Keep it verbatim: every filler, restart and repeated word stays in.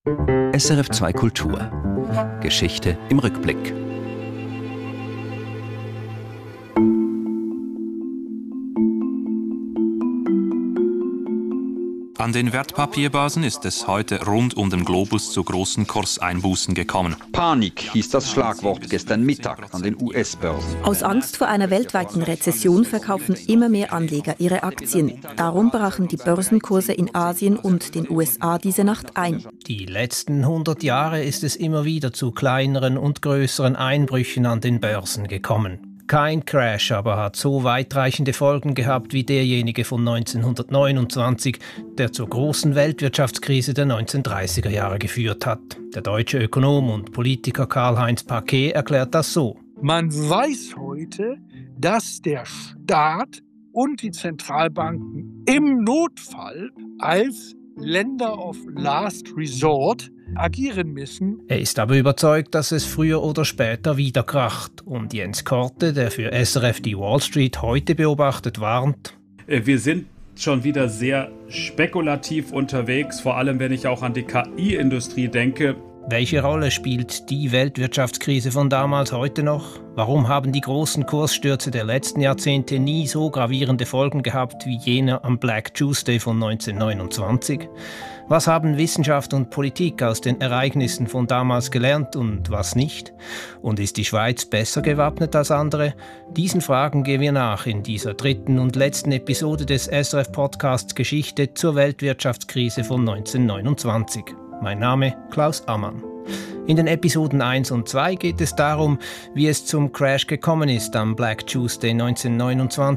S R F zwei Kultur. Geschichte im Rückblick. An den Wertpapierbörsen ist es heute rund um den Globus zu großen Kurseinbußen gekommen. Panik hieß das Schlagwort gestern Mittag an den U S-Börsen. Aus Angst vor einer weltweiten Rezession verkaufen immer mehr Anleger ihre Aktien. Darum brachen die Börsenkurse in Asien und den U S A diese Nacht ein. Die letzten hundert Jahre ist es immer wieder zu kleineren und größeren Einbrüchen an den Börsen gekommen. Kein Crash aber hat so weitreichende Folgen gehabt wie derjenige von neunzehnhundertneunundzwanzig, der zur großen Weltwirtschaftskrise der neunzehnhundertdreißiger Jahre geführt hat. Der deutsche Ökonom und Politiker Karl-Heinz Paquet erklärt das so. Man weiß heute, dass der Staat und die Zentralbanken im Notfall als Lender of Last Resort agieren müssen. Er ist aber überzeugt, dass es früher oder später wieder kracht. Und Jens Korte, der für S R F die Wall Street heute beobachtet, warnt. Wir sind schon wieder sehr spekulativ unterwegs, vor allem wenn ich auch an die K I-Industrie denke. Welche Rolle spielt die Weltwirtschaftskrise von damals heute noch? Warum haben die großen Kursstürze der letzten Jahrzehnte nie so gravierende Folgen gehabt wie jener am Black Tuesday von neunzehnhundertneunundzwanzig? Was haben Wissenschaft und Politik aus den Ereignissen von damals gelernt und was nicht? Und ist die Schweiz besser gewappnet als andere? Diesen Fragen gehen wir nach in dieser dritten und letzten Episode des S R F-Podcasts Geschichte zur Weltwirtschaftskrise von neunzehnhundertneunundzwanzig. Mein Name Klaus Ammann. In den Episoden eins und zwei geht es darum, wie es zum Crash gekommen ist am Black Tuesday neunzehnhundertneunundzwanzig